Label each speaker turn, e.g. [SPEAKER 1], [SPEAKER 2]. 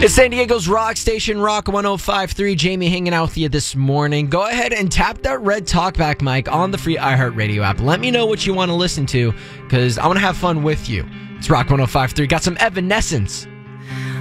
[SPEAKER 1] It's San Diego's rock station, Rock 105.3. Jamie hanging out with you this morning. Go ahead and tap that red talkback mic on the free iHeartRadio app. Let me know what you want to listen to, because I want to have fun with you. It's Rock 105.3. Got some Evanescence